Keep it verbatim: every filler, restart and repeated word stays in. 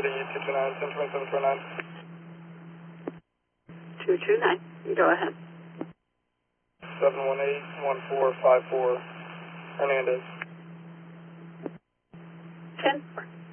City two two nine, ten twenty-seven twenty-nine. two two nine. Go ahead. seven one eight, one four five four, Hernandez. ten four.